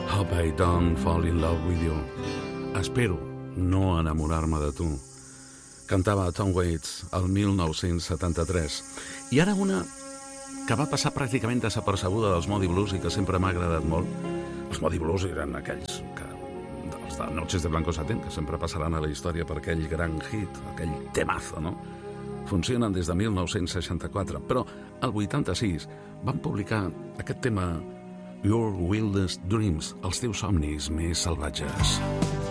Hope I don't fall in love with you. Espero no enamorar-me de tu. Cantava Tom Waits el 1973. I ara una que va passar pràcticament desapercebuda dels Moody Blues i que sempre m'ha agradat molt. Els Moody Blues eren aquells els de Noches de Blanco Satén, que sempre passaran a la història per aquell gran hit, aquell temazo, no? Funcionen des de 1964, però al 86 van publicar aquest tema Your Wildest Dreams, els teus somnis més salvatges.